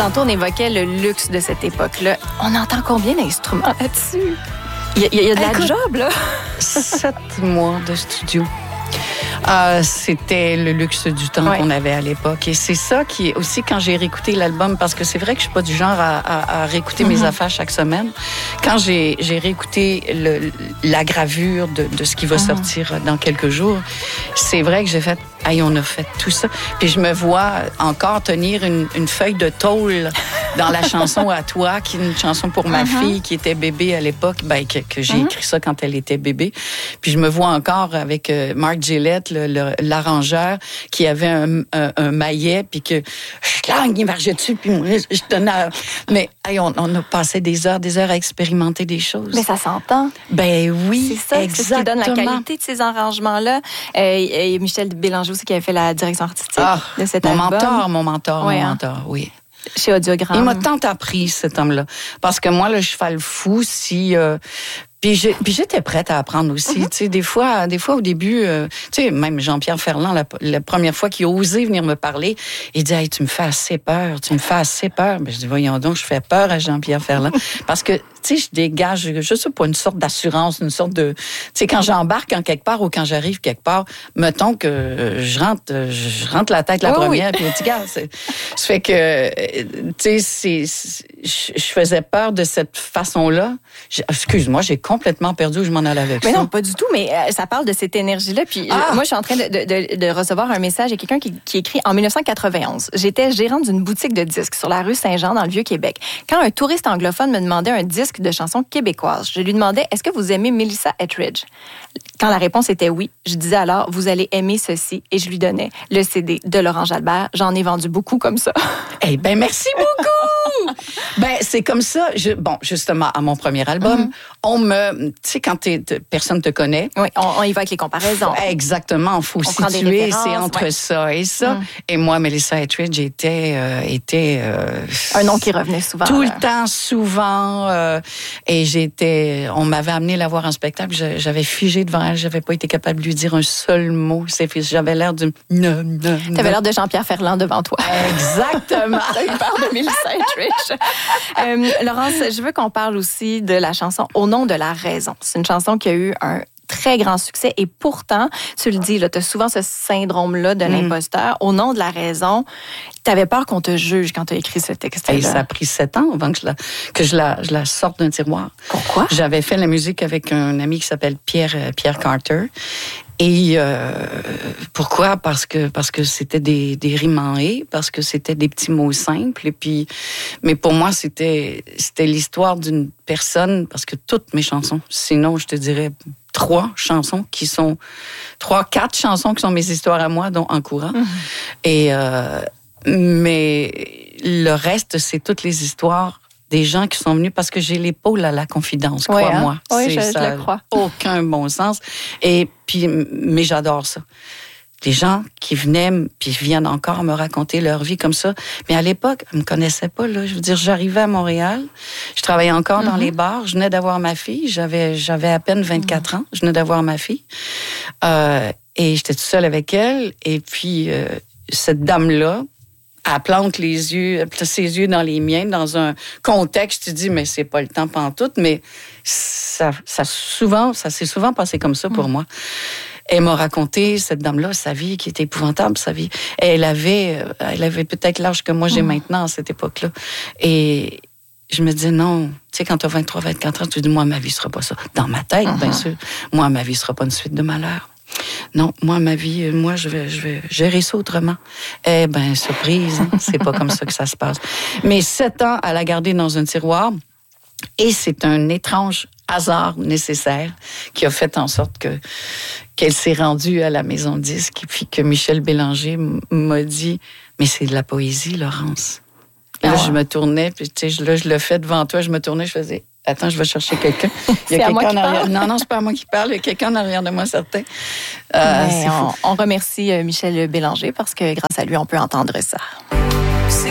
Tantôt, on évoquait le luxe de cette époque-là. On entend combien d'instruments là-dessus? Il y a de la job, là. 7 mois de studio. C'était le luxe du temps qu'on avait à l'époque. Et c'est ça qui est aussi quand j'ai réécouté l'album, parce que c'est vrai que je suis pas du genre à réécouter mes affaires chaque semaine. Quand j'ai réécouté la gravure de ce qui va sortir dans quelques jours, c'est vrai que j'ai fait, on a fait tout ça. Puis je me vois encore tenir une feuille de tôle dans la chanson À toi, qui est une chanson pour ma fille qui était bébé à l'époque, que j'ai écrit ça quand elle était bébé. Puis je me vois encore avec Mark Gillette, l'arrangeur, qui avait un maillet, puis que il marchait dessus, puis moi, je tenais Mais on a passé des heures à expérimenter des choses. Mais ça s'entend. Ben oui, c'est ça, exactement. C'est ce qui donne la qualité de ces arrangements-là. Et Michel Bélanger aussi, qui avait fait la direction artistique de cet album. Mon mentor, oui. Chez Audiogramme. Il m'a tant appris, cet homme-là. Parce que moi, le cheval fou, si... Puis j'étais prête à apprendre aussi. Tu sais, des fois au début, tu sais, même Jean-Pierre Ferland, la première fois qu'il a osé venir me parler, il dit, tu me fais assez peur. Ben, je dis, voyons donc, je fais peur à Jean-Pierre Ferland. Parce que, tu sais, je dégage, je sais pas, une sorte d'assurance, une sorte de... Tu sais, quand j'embarque en quelque part ou quand j'arrive quelque part, mettons que je rentre la tête la première, puis tu gars, ça fait que, tu sais, je faisais peur de cette façon-là. Excuse-moi, j'ai complètement perdu où je m'en allais avec ça. Mais non, pas du tout, mais ça parle de cette énergie-là. Puis moi, je suis en train de recevoir un message. Il y a quelqu'un qui écrit « En 1991, j'étais gérante d'une boutique de disques sur la rue Saint-Jean, dans le Vieux-Québec. Quand un touriste anglophone me demandait un disque de chansons québécoises, je lui demandais « Est-ce que vous aimez Melissa Etheridge? » Quand la réponse était oui, je disais alors « Vous allez aimer ceci » et je lui donnais le CD de Laurent Jalbert. J'en ai vendu beaucoup comme ça. Eh bien, merci beaucoup! Ben, c'est comme ça. Justement, à mon premier album, tu sais, quand personne te connaît. Oui, on y va avec les comparaisons. Exactement, il faut situer, c'est entre ça et ça. Et moi, Melissa Etheridge était un nom qui revenait souvent. Tout le temps, souvent. Et on m'avait amené la voir en spectacle, j'avais figé devant elle, j'avais pas été capable de lui dire un seul mot. J'avais l'air de... T'avais l'air de Jean-Pierre Ferland devant toi. Exactement. T'as eu peur de Melissa Etheridge. Laurence, je veux qu'on parle aussi de la chanson Au nom de la raison. C'est une chanson qui a eu un très grand succès et pourtant, tu le dis, tu as souvent ce syndrome-là de l'imposteur. Au nom de la raison, tu avais peur qu'on te juge quand tu as écrit ce texte-là. Et ça a pris 7 ans avant que je la sorte d'un tiroir. Pourquoi? J'avais fait la musique avec un ami qui s'appelle Pierre Carter. Et pourquoi? Parce que c'était des rimes en et, parce que c'était des petits mots simples. Et puis, mais pour moi, c'était l'histoire d'une personne, parce que toutes mes chansons, sinon je te dirais 4 chansons qui sont mes histoires à moi, dont En courant. Et mais le reste, c'est toutes les histoires des gens qui sont venus parce que j'ai l'épaule à la confidence, crois-moi. Oui, je le crois. Aucun bon sens. Et puis, mais j'adore ça. Les gens qui venaient, puis viennent encore me raconter leur vie comme ça. Mais à l'époque, ils me connaissaient pas, là. Je veux dire, j'arrivais à Montréal, je travaillais encore dans les bars, je venais d'avoir ma fille, j'avais à peine 24 ans, je venais d'avoir ma fille. Et j'étais toute seule avec elle. Et puis, cette dame-là, elle plante ses yeux dans les miens, dans un contexte, tu dis, mais c'est pas le temps pantoute, mais ça s'est souvent passé comme ça pour moi. Elle m'a raconté, cette dame-là, sa vie qui était épouvantable, sa vie. Elle avait peut-être l'âge que moi j'ai maintenant à cette époque-là. Et je me disais, non, tu sais, quand tu as 23, 24 ans, tu dis, moi, ma vie sera pas ça. Dans ma tête, bien sûr. Moi, ma vie sera pas une suite de malheurs. Non, moi, ma vie, je vais gérer ça autrement. Eh bien, surprise, hein? C'est pas comme ça que ça se passe. Mais 7 ans à la garder dans un tiroir, et c'est un étrange hasard nécessaire qui a fait en sorte qu'elle s'est rendue à la maison de disques, puis que Michel Bélanger m'a dit, mais c'est de la poésie, Laurence. Là, je me tournais, puis tu sais, là, je le fais devant toi, je me tournais, je faisais... Attends, je vais chercher quelqu'un. Il y a quelqu'un en arrière. Non, c'est pas à moi qui parle. Il y a quelqu'un en arrière de moi, certain. On remercie Michel Bélanger parce que grâce à lui, on peut entendre ça.